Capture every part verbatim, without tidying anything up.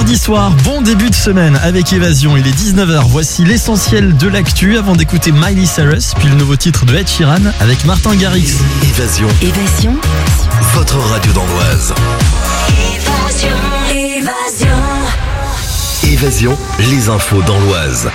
Vendredi soir, bon début de semaine avec Évasion. Il est dix-neuf heures. Voici l'essentiel de l'actu avant d'écouter Miley Cyrus, puis le nouveau titre de Ed Sheeran avec Martin Garrix. Évasion. Évasion. Votre radio dans l'Oise. Évasion. Évasion. Évasion, les infos dans l'Oise.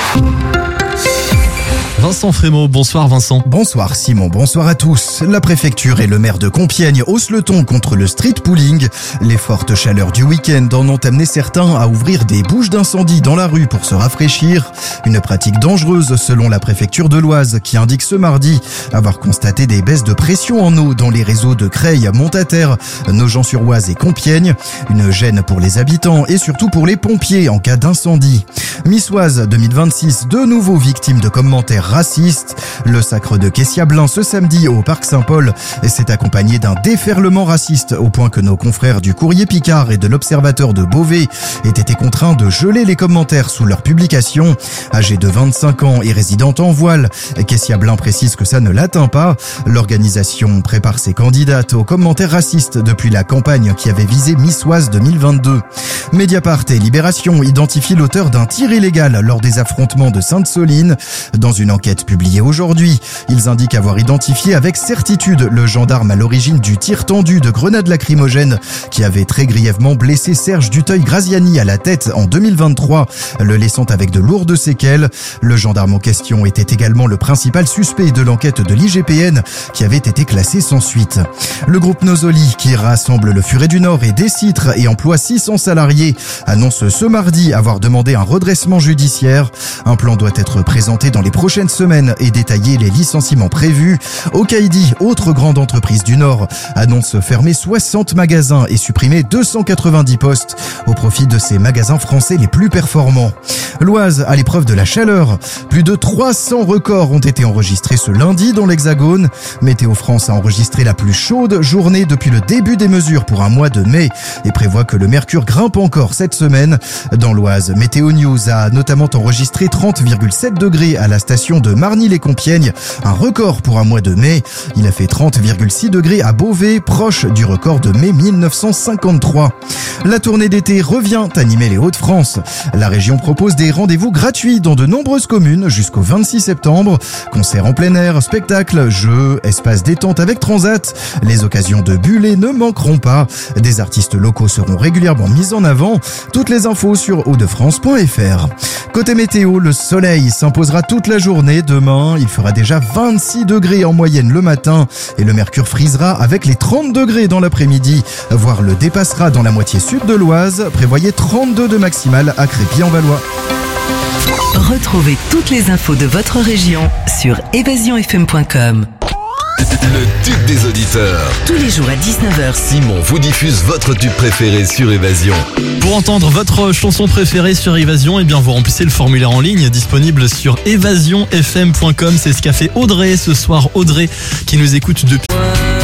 Vincent Frémaux, bonsoir Vincent. Bonsoir Simon, bonsoir à tous. La préfecture et le maire de Compiègne haussent le ton contre le street pooling. Les fortes chaleurs du week-end en ont amené certains à ouvrir des bouches d'incendie dans la rue pour se rafraîchir. Une pratique dangereuse selon la préfecture de l'Oise qui indique ce mardi avoir constaté des baisses de pression en eau dans les réseaux de Creil, Montataire, Nogent-sur-Oise et Compiègne. Une gêne pour les habitants et surtout pour les pompiers en cas d'incendie. Miss Oise deux mille vingt-six, de nouveau victimes de commentaires racistes. Le sacre de Kessia Blin ce samedi au Parc Saint-Paul s'est accompagné d'un déferlement raciste au point que nos confrères du Courrier Picard et de l'Observateur de Beauvais aient été contraints de geler les commentaires sous leur publication. Âgée de vingt-cinq ans et résidente en voile, Kessia Blin précise que ça ne l'atteint pas. L'organisation prépare ses candidates aux commentaires racistes depuis la campagne qui avait visé Miss Oise deux mille vingt-deux. Mediapart et Libération identifient l'auteur d'un tir illégal lors des affrontements de Sainte-Soline. Dans une enquête publiée aujourd'hui, ils indiquent avoir identifié avec certitude le gendarme à l'origine du tir tendu de grenades lacrymogènes qui avait très grièvement blessé Serge Duteuil-Graziani à la tête en deux mille vingt-trois, le laissant avec de lourdes séquelles. Le gendarme en question était également le principal suspect de l'enquête de l'I G P N qui avait été classé sans suite. Le groupe Nosoli, qui rassemble le Furet du Nord et Décitre et emploie six cents salariés, annonce ce mardi avoir demandé un redressement judiciaire. Un plan doit être présenté dans les prochaines semaines et détailler les licenciements prévus. Okaïdi, autre grande entreprise du Nord, annonce fermer soixante magasins et supprimer deux cent quatre-vingt-dix postes au profit de ses magasins français les plus performants. L'Oise à l'épreuve de la chaleur. Plus de trois cents records ont été enregistrés ce lundi dans l'Hexagone. Météo France a enregistré la plus chaude journée depuis le début des mesures pour un mois de mai et prévoit que le mercure grimpe encore cette semaine. Dans l'Oise, Météo News a notamment enregistré trente virgule sept degrés à la station de Marny-les-Compiègnes, un record pour un mois de mai. Il a fait trente virgule six degrés à Beauvais, proche du record de mai mille neuf cent cinquante-trois. La tournée d'été revient animer les Hauts-de-France. La région propose des rendez-vous gratuits dans de nombreuses communes jusqu'au vingt-six septembre. Concerts en plein air, spectacles, jeux, espaces détente avec Transat. Les occasions de buller ne manqueront pas. Des artistes locaux seront régulièrement mis en avant. Toutes les infos sur hauts de france point f r. Côté météo, le soleil s'imposera toute la journée. Demain, il fera déjà vingt-six degrés en moyenne le matin et le mercure frisera avec les trente degrés dans l'après-midi, voire le dépassera dans la moitié sud de l'Oise. Prévoyez trente-deux de maximale à Crépy-en-Valois. Retrouvez toutes les infos de votre région sur évasion f m point com. Le tube des auditeurs. Tous les jours à dix-neuf heures. Simon vous diffuse votre tube préféré sur Évasion. Pour entendre votre chanson préférée sur Évasion, eh bien vous remplissez le formulaire en ligne disponible sur évasion f m point com. C'est ce qu'a fait Audrey ce soir. Audrey qui nous écoute depuis...